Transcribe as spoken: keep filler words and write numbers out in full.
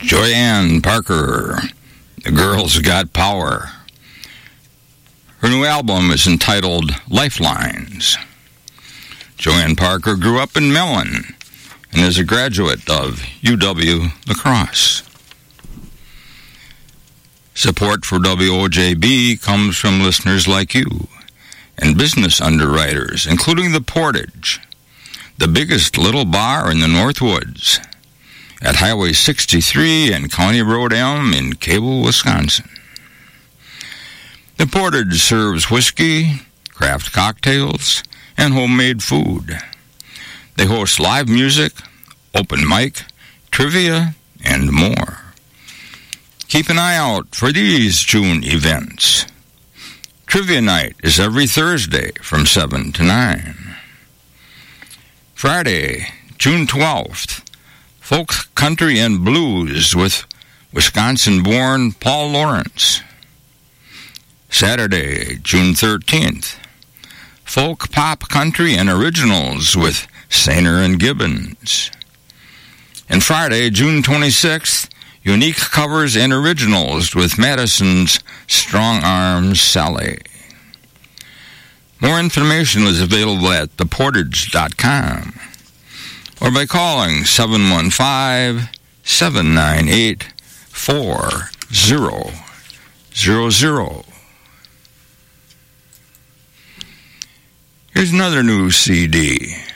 Joanne Parker, The Girl's Got Power. Her new album is entitled Lifelines. Joanne Parker grew up in Mellon and is a graduate of U W-La Crosse. Support for W O J B comes from listeners like you and business underwriters, including The Portage, the biggest little bar in the Northwoods, at Highway sixty-three and County Road M in Cable, Wisconsin. The Portage serves whiskey, craft cocktails, and homemade food. They host live music, open mic, trivia, and more. Keep an eye out for these June events. Trivia night is every Thursday from seven to nine. Friday, June twelfth, folk country and blues with Wisconsin-born Paul Lawrence. Saturday, June thirteenth, folk pop country and originals with Sainer and Gibbons. And Friday, June twenty-sixth, unique covers and originals with Madison's Strong Arms Sally. More information is available at the portage dot com or by calling seven one five, seven nine eight, four zero zero zero. Here's another new C D.